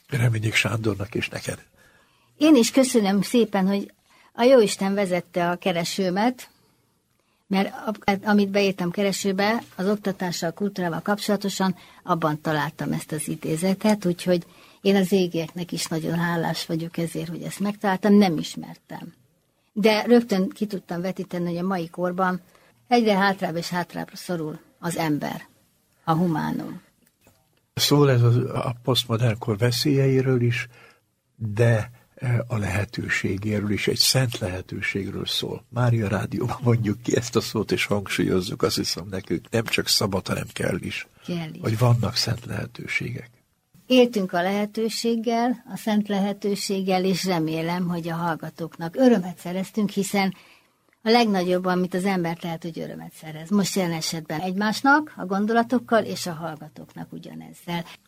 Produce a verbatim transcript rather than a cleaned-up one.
Reményik Sándornak és neked. Én is köszönöm szépen, hogy a Jóisten vezette a keresőmet, mert amit beírtam keresőbe, az oktatással, kultúrával kapcsolatosan, abban találtam ezt az idézetet, úgyhogy én az égieknek is nagyon hálás vagyok ezért, hogy ezt megtaláltam, nem ismertem. De rögtön ki tudtam vetíteni, hogy a mai korban egyre hátrább és hátrábbra szorul az ember, a humánum. Szól ez a posztmodern kor veszélyeiről is, de a lehetőségéről is, egy szent lehetőségről szól. Mária Rádióban mondjuk ki ezt a szót, és hangsúlyozzuk, azt hiszem nekünk nem csak szabad, hanem kell is, kell is. Hogy vannak szent lehetőségek. Éltünk a lehetőséggel, a szent lehetőséggel, és remélem, hogy a hallgatóknak örömet szereztünk, hiszen a legnagyobb, amit az ember lehet, hogy örömet szerez. Most jelen esetben egymásnak, a gondolatokkal, és a hallgatóknak ugyanezzel.